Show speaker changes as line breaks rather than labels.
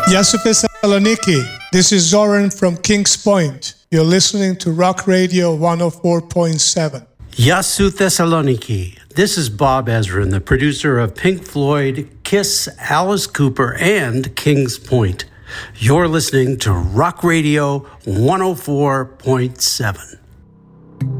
Yasu Thessaloniki, this is Zoran from Kings Point. You're listening to Rock Radio 104.7.
Yasu Thessaloniki, this is Bob Ezrin, the producer of Pink Floyd, Kiss, Alice Cooper, and Kings Point. You're listening to Rock Radio 104.7.